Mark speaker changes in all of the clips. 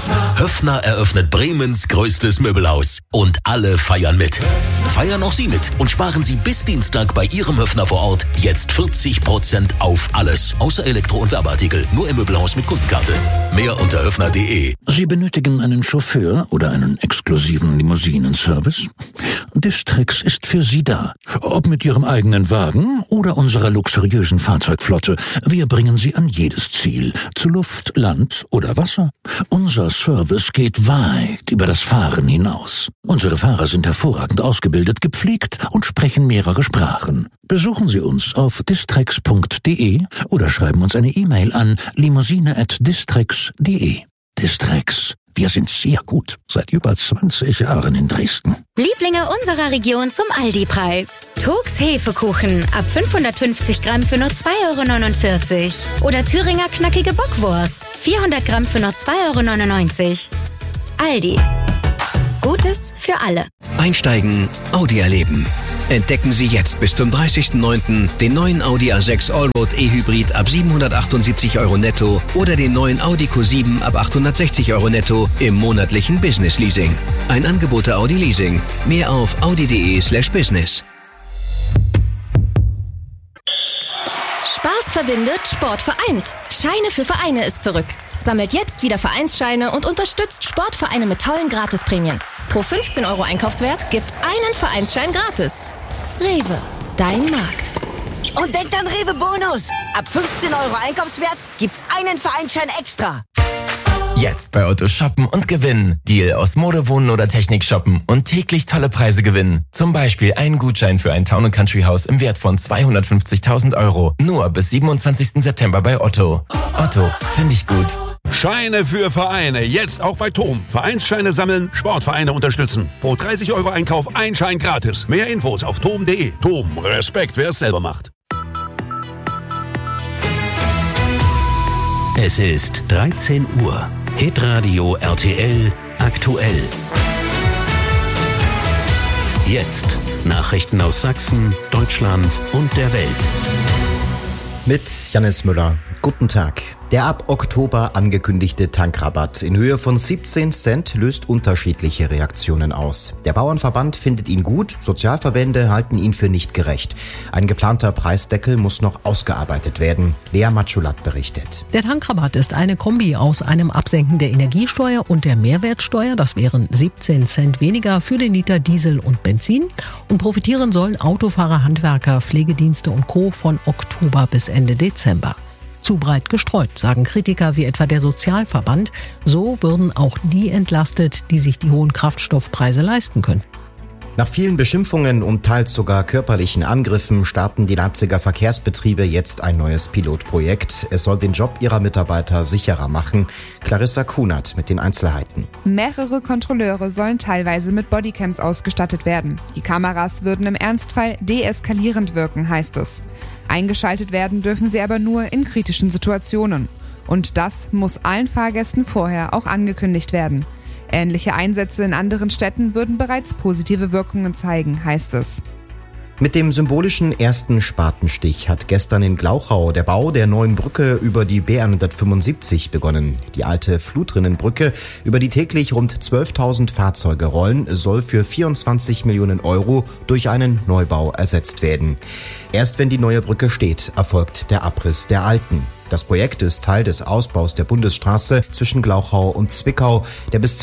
Speaker 1: Höffner eröffnet Bremens größtes Möbelhaus. Und alle feiern mit. Feiern auch Sie mit und sparen Sie bis Dienstag bei Ihrem Höffner vor Ort jetzt 40% auf alles. Außer Elektro- und Werbeartikel. Nur im Möbelhaus mit Kundenkarte. Mehr unter höffner.de.
Speaker 2: Sie benötigen einen Chauffeur oder einen exklusiven Limousinenservice? Distrix ist für Sie da. Ob mit Ihrem eigenen Wagen oder unserer luxuriösen Fahrzeugflotte. Wir bringen Sie an jedes Ziel. Zu Luft, Land oder Wasser. Unser Service geht weit über das Fahren hinaus. Unsere Fahrer sind hervorragend ausgebildet, gepflegt und sprechen mehrere Sprachen. Besuchen Sie uns auf distrix.de oder schreiben uns eine E-Mail an limousine@distrix.de. Distrix. Wir sind sehr gut. Seit über 20 Jahren in Dresden.
Speaker 3: Lieblinge unserer Region zum Aldi-Preis. Togs Hefekuchen ab 550 Gramm für nur 2,49 €. Oder Thüringer knackige Bockwurst. 400 Gramm für nur 2,99 €. Aldi. Gutes für alle.
Speaker 4: Einsteigen, Audi erleben. Entdecken Sie jetzt bis zum 30.09. den neuen Audi A6 Allroad E-Hybrid ab 778 € netto oder den neuen Audi Q7 ab 860 € netto im monatlichen Business Leasing. Ein Angebot der Audi Leasing. Mehr auf audi.de/business.
Speaker 5: Spaß verbindet, Sport vereint. Scheine für Vereine ist zurück. Sammelt jetzt wieder Vereinsscheine und unterstützt Sportvereine mit tollen Gratisprämien. Pro 15 € Einkaufswert gibt's einen Vereinsschein gratis. Rewe, dein Markt.
Speaker 6: Und denkt an Rewe Bonus. Ab 15 € Einkaufswert gibt's einen Vereinsschein extra.
Speaker 7: Jetzt bei Otto shoppen und gewinnen. Deal aus Mode, Wohnen oder Technik shoppen und täglich tolle Preise gewinnen. Zum Beispiel einen Gutschein für ein Town & Country Haus im Wert von 250.000 €. Nur bis 27. September bei Otto. Otto, finde ich gut.
Speaker 8: Scheine für Vereine, jetzt auch bei TOM. Vereinsscheine sammeln, Sportvereine unterstützen. Pro 30 € Einkauf ein Schein gratis. Mehr Infos auf tom.de. TOM, Respekt, wer es selber macht.
Speaker 1: Es ist 13 Uhr. Hitradio RTL aktuell. Jetzt Nachrichten aus Sachsen, Deutschland und der Welt.
Speaker 9: Mit Jannis Müller. Guten Tag. Der ab Oktober angekündigte Tankrabatt in Höhe von 17 Cent löst unterschiedliche Reaktionen aus. Der Bauernverband findet ihn gut, Sozialverbände halten ihn für nicht gerecht. Ein geplanter Preisdeckel muss noch ausgearbeitet werden. Lea Matschulat berichtet.
Speaker 10: Der Tankrabatt ist eine Kombi aus einem Absenken der Energiesteuer und der Mehrwertsteuer. Das wären 17 Cent weniger für den Liter Diesel und Benzin. Und profitieren sollen Autofahrer, Handwerker, Pflegedienste und Co. von Oktober bis Ende Dezember. Zu breit gestreut, sagen Kritiker wie etwa der Sozialverband. So würden auch die entlastet, die sich die hohen Kraftstoffpreise leisten können.
Speaker 9: Nach vielen Beschimpfungen und teils sogar körperlichen Angriffen starten die Leipziger Verkehrsbetriebe jetzt ein neues Pilotprojekt. Es soll den Job ihrer Mitarbeiter sicherer machen. Clarissa Kunert mit den Einzelheiten.
Speaker 11: Mehrere Kontrolleure sollen teilweise mit Bodycams ausgestattet werden. Die Kameras würden im Ernstfall deeskalierend wirken, heißt es. Eingeschaltet werden dürfen sie aber nur in kritischen Situationen. Und das muss allen Fahrgästen vorher auch angekündigt werden. Ähnliche Einsätze in anderen Städten würden bereits positive Wirkungen zeigen, heißt es.
Speaker 9: Mit dem symbolischen ersten Spatenstich hat gestern in Glauchau der Bau der neuen Brücke über die B175 begonnen. Die alte Flutrinnenbrücke, über die täglich rund 12.000 Fahrzeuge rollen, soll für 24 Millionen € durch einen Neubau ersetzt werden. Erst wenn die neue Brücke steht, erfolgt der Abriss der alten. Das Projekt ist Teil des Ausbaus der Bundesstraße zwischen Glauchau und Zwickau, der bis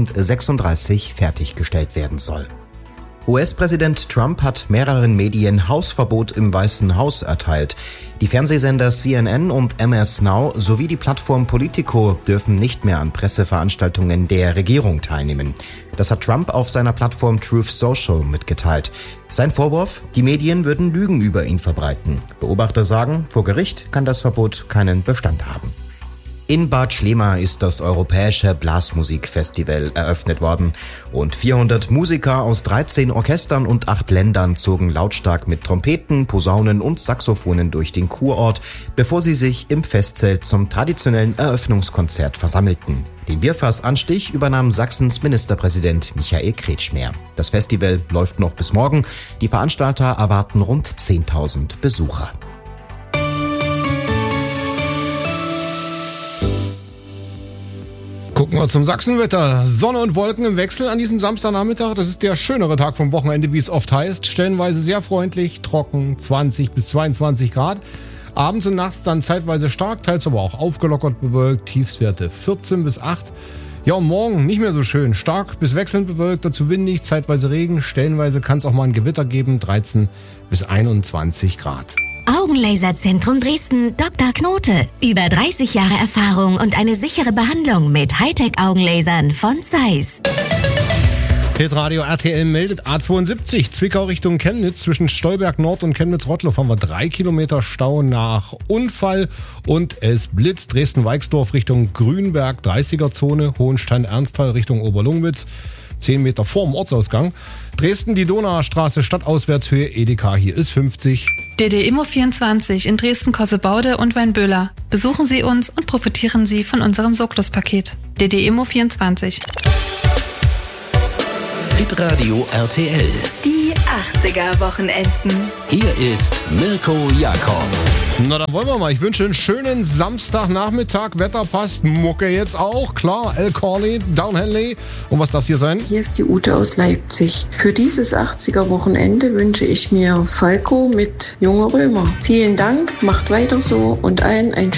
Speaker 9: 2036 fertiggestellt werden soll. US-Präsident Trump hat mehreren Medien Hausverbot im Weißen Haus erteilt. Die Fernsehsender CNN und MS Now sowie die Plattform Politico dürfen nicht mehr an Presseveranstaltungen der Regierung teilnehmen. Das hat Trump auf seiner Plattform Truth Social mitgeteilt. Sein Vorwurf, die Medien würden Lügen über ihn verbreiten. Beobachter sagen, vor Gericht kann das Verbot keinen Bestand haben. In Bad Schlema ist das Europäische Blasmusikfestival eröffnet worden. Rund 400 Musiker aus 13 Orchestern und 8 Ländern zogen lautstark mit Trompeten, Posaunen und Saxophonen durch den Kurort, bevor sie sich im Festzelt zum traditionellen Eröffnungskonzert versammelten. Den Bierfassanstich übernahm Sachsens Ministerpräsident Michael Kretschmer. Das Festival läuft noch bis morgen. Die Veranstalter erwarten rund 10.000 Besucher.
Speaker 12: Gucken wir zum Sachsenwetter. Sonne und Wolken im Wechsel an diesem Samstagnachmittag. Das ist der schönere Tag vom Wochenende, wie es oft heißt. Stellenweise sehr freundlich, trocken, 20 bis 22 Grad. Abends und nachts dann zeitweise stark, teils aber auch aufgelockert bewölkt. Tiefstwerte 14 bis 8. Ja, und morgen nicht mehr so schön. Stark bis wechselnd bewölkt, dazu windig, zeitweise Regen. Stellenweise kann es auch mal ein Gewitter geben. 13 bis 21 Grad.
Speaker 13: Augenlaserzentrum Dresden, Dr. Knote. Über 30 Jahre Erfahrung und eine sichere Behandlung mit Hightech-Augenlasern von Zeiss.
Speaker 12: Hitradio RTL meldet A72, Zwickau Richtung Chemnitz. Zwischen Stolberg Nord und Chemnitz-Rottloff haben wir 3 Kilometer Stau nach Unfall. Und es blitzt Dresden-Weixdorf Richtung Grünberg, 30er-Zone. Hohenstein-Ernsthal Richtung Oberlungwitz, 10 Meter vorm Ortsausgang. Dresden, die Donauer Straße, Stadtauswärtshöhe, Edeka, hier ist 50.
Speaker 14: DD Immo 24 in Dresden-Kossebaude und Weinböhler. Besuchen Sie uns und profitieren Sie von unserem Socklus-Paket. DD Immo 24.
Speaker 1: Hitradio RTL.
Speaker 15: Die 80er-Wochenenden.
Speaker 1: Hier ist Mirko Jakob.
Speaker 12: Na, dann wollen wir mal. Ich wünsche einen schönen Samstagnachmittag. Wetter passt. Mucke jetzt auch. Klar, El Corley, Down Henley. Und was darf hier sein?
Speaker 16: Hier ist die Ute aus Leipzig. Für dieses 80er-Wochenende wünsche ich mir Falco mit Junge Römer. Vielen Dank, macht weiter so und allen ein